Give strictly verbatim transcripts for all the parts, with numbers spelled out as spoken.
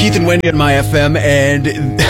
Keith and Wendy on My F M, and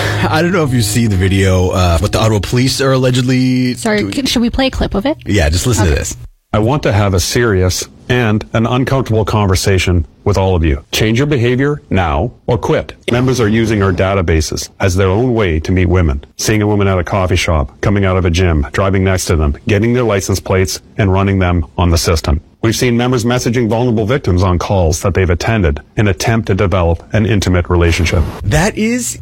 I don't know if you see the video, uh, what the Ottawa police are allegedly... Sorry, doing. Should we play a clip of it? Yeah, just listen Okay. to this. I want to have a serious and an uncomfortable conversation with all of you. Change your behavior now or quit. Members are using our databases as their own way to meet women. Seeing a woman at a coffee shop, coming out of a gym, driving next to them, getting their license plates, and running them on the system. We've seen members messaging vulnerable victims on calls that they've attended in attempt to develop an intimate relationship. That is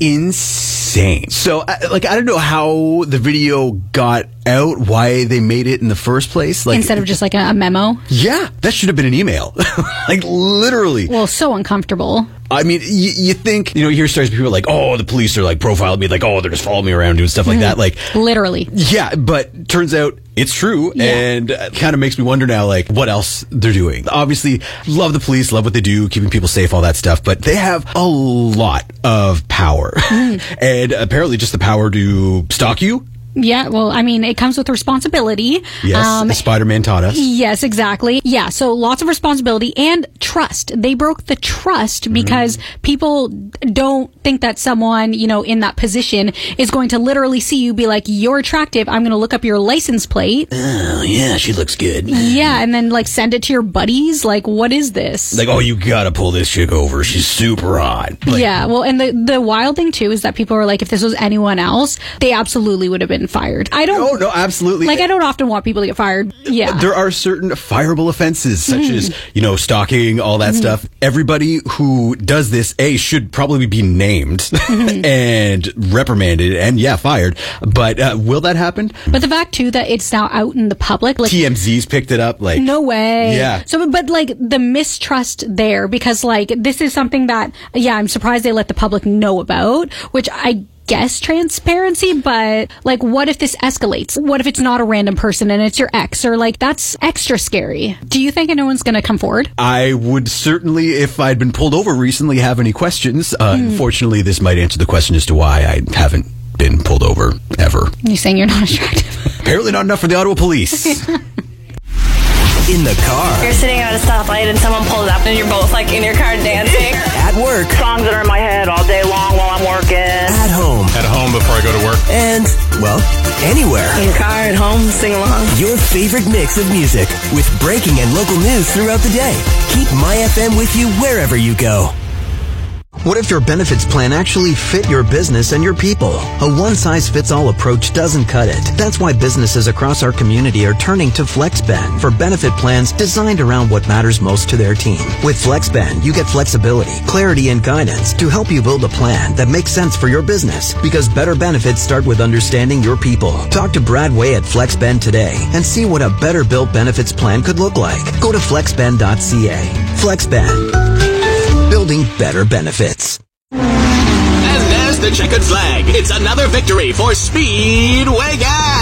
insane. So, I- like, I don't know how the video got out, why they made it in the first place. Like, Instead of just like a, a memo? yeah, that should have been an email. Like, literally. Well, so uncomfortable. I mean, you, you think, you know, you hear stories of people like, oh, the police are like profiling me, like, oh, they're just following me around doing stuff like that. Like, Literally. yeah, but turns out it's true, Yeah. and it kind of makes me wonder now, like, what else they're doing. Obviously, love the police, love what they do, keeping people safe, all that stuff, but they have a lot of power. And apparently just the power to stalk you. Yeah, well, I mean, it comes with responsibility. Yes, Um, as Spider-Man taught us. Yes, exactly. Yeah, so lots of responsibility and trust. They broke the trust because people don't think that someone, you know, in that position is going to literally see you be like, you're attractive, I'm going to look up your license plate. Oh, yeah, she looks good. Yeah, and then like send it to your buddies. Like, what is this? Like, oh, you gotta pull this chick over. She's super hot. Like, Yeah, well, and the the wild thing too is that people are like, if this was anyone else, they absolutely would have been fired. I don't. Oh, no, absolutely. Like, I don't often want people to get fired. Yeah. There are certain fireable offenses, such Mm. as, you know, stalking, all that stuff. Everybody who does this, A, should probably be named Mm-hmm. and reprimanded and, yeah, fired. But uh, will that happen? But the fact too that it's now out in the public, like, T M Z's picked it up. Like, no way. Yeah. So, but like the mistrust there, because like this is something that, yeah, I'm surprised they let the public know about, which I guess transparency, but like, what if this escalates? What if it's not a random person and it's your ex, or like, that's extra scary. Do you think anyone's going to come forward? I would certainly, if I'd been pulled over recently, have any questions. Uh, Mm. Unfortunately, this might answer the question as to why I haven't been pulled over ever. You saying you're not attractive? Apparently not enough for the Ottawa police. In the car, You're sitting at a stoplight and someone pulls up and you're both like in your car dancing. at work, Songs that are in my head all day long while I'm working. at home, At home before I go to work. and, well, anywhere. In your car, at home, sing along. Your favorite mix of music with breaking and local news throughout the day. Keep My F M with you wherever you go. What if your benefits plan actually fit your business and your people? A one-size-fits-all approach doesn't cut it. That's why businesses across our community are turning to FlexBand for benefit plans designed around what matters most to their team. With FlexBand, you get flexibility, clarity, and guidance to help you build a plan that makes sense for your business, because better benefits start with understanding your people. Talk to Brad Way at FlexBand today and see what a better built benefits plan could look like. Go to flexband dot c a. FlexBand. Building better benefits. And there's the checkered flag. It's another victory for Speedway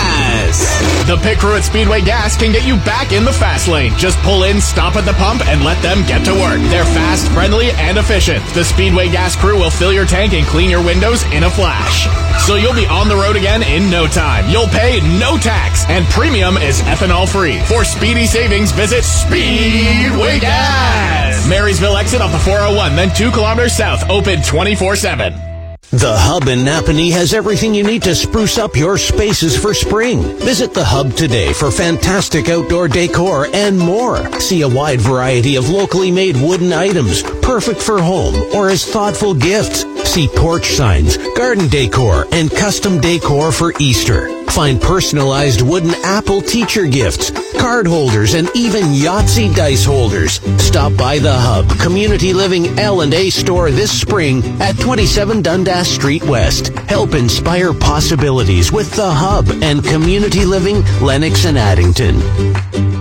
Gas. The pit crew at Speedway Gas can get you back in the fast lane. Just pull in, stop at the pump, and let them get to work. They're fast, friendly, and efficient. The Speedway Gas crew will fill your tank and clean your windows in a flash. So you'll be on the road again in no time. You'll pay no tax, and premium is ethanol free. For speedy savings, visit Speedway Gas. Marysville exit off the four oh one, then two kilometers south, open twenty-four seven. The Hub in Napanee has everything you need to spruce up your spaces for spring. Visit the Hub today for fantastic outdoor decor and more. See a wide variety of locally made wooden items, perfect for home or as thoughtful gifts. See porch signs, garden decor, and custom decor for Easter. Find personalized wooden apple teacher gifts, card holders, and even Yahtzee dice holders. Stop by the Hub Community Living L and A store this spring at twenty-seven Dundas Street West. Help inspire possibilities with the Hub and Community Living Lennox and Addington.